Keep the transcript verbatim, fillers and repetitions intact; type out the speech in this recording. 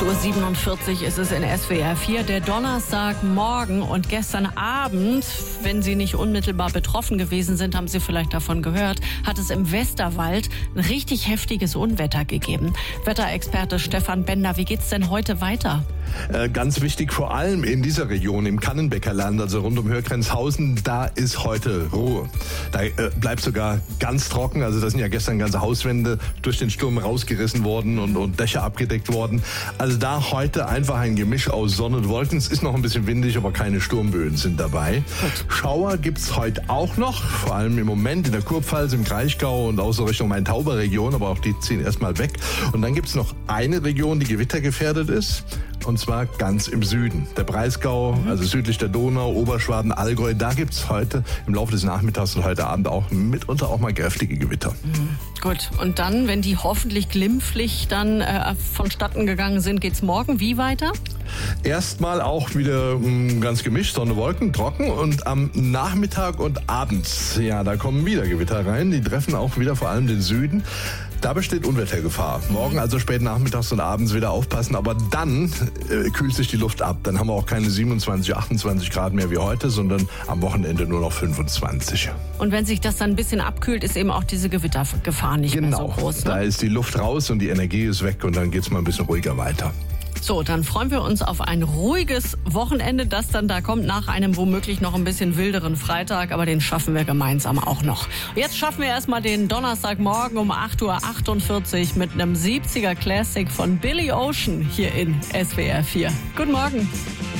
Uhr siebenundvierzig ist es in S W R vier, der Donnerstagmorgen. Und gestern Abend, wenn Sie nicht unmittelbar betroffen gewesen sind, haben Sie vielleicht davon gehört, hat es im Westerwald ein richtig heftiges Unwetter gegeben. Wetterexperte Stefan Bender, wie geht's denn heute weiter? Äh, ganz wichtig, vor allem in dieser Region, im Kannenbäckerland, also rund um Hörgrenzhausen, da ist heute Ruhe. Da äh, bleibt sogar ganz trocken, also da sind ja gestern ganze Hauswände durch den Sturm rausgerissen worden und, und Dächer abgedeckt worden. Also da heute einfach ein Gemisch aus Sonne und Wolken. Es ist noch ein bisschen windig, aber keine Sturmböen sind dabei. Gut. Schauer gibt's heute auch noch, vor allem im Moment in der Kurpfalz, im Kraichgau und auch so Richtung Main-Tauber-Region, aber auch die ziehen erstmal weg. Und dann gibt's noch eine Region, die gewittergefährdet ist. Und zwar ganz im Süden. Der Breisgau, also südlich der Donau, Oberschwaben, Allgäu. Da gibt's heute im Laufe des Nachmittags und heute Abend auch mitunter auch mal kräftige Gewitter. Mhm. Gut, und dann, wenn die hoffentlich glimpflich dann äh, vonstatten gegangen sind, geht's morgen wie weiter? Erstmal auch wieder mh, ganz gemischt, Sonne, Wolken, trocken. Und am Nachmittag und abends, ja, da kommen wieder Gewitter rein. Die treffen auch wieder vor allem den Süden. Da besteht Unwettergefahr. Morgen also spät nachmittags und abends wieder aufpassen. Aber dann äh, kühlt sich die Luft ab. Dann haben wir auch keine siebenundzwanzig, achtundzwanzig Grad mehr wie heute, sondern am Wochenende nur noch fünfundzwanzig. Und wenn sich das dann ein bisschen abkühlt, ist eben auch diese Gewittergefahr nicht genau. mehr so groß. Ne? Da ist die Luft raus und die Energie ist weg und dann geht's mal ein bisschen ruhiger weiter. So, dann freuen wir uns auf ein ruhiges Wochenende, das dann da kommt nach einem womöglich noch ein bisschen wilderen Freitag, aber den schaffen wir gemeinsam auch noch. Jetzt schaffen wir erstmal den Donnerstagmorgen um acht Uhr achtundvierzig mit einem siebziger Classic von Billy Ocean hier in S W R vier. Guten Morgen.